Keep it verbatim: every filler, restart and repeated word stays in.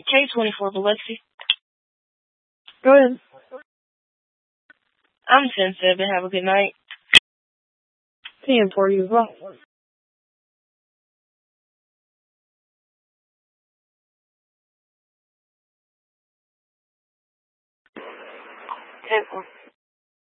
K twenty-four Biloxi. Go ahead. I'm ten seven. Have a good night. ten for you as well. ten four.